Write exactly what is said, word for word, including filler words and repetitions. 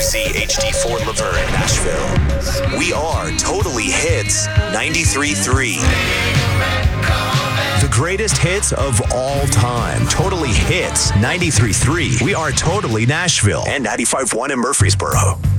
C H D Fort Laverne in Nashville. We are Totally Hits ninety-three point three. The greatest hits of all time. Totally Hits ninety-three point three. We are Totally Nashville and ninety-five point one in Murfreesboro.